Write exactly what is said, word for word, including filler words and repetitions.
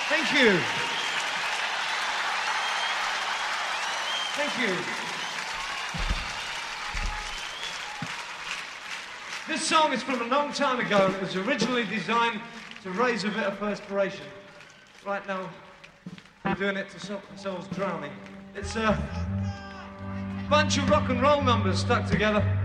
Thank you. Thank you. This song is from a long time ago. It was originally designed to raise a bit of perspiration. Right now, we're doing it to stop ourselves drowning. It's a bunch of rock and roll numbers stuck together.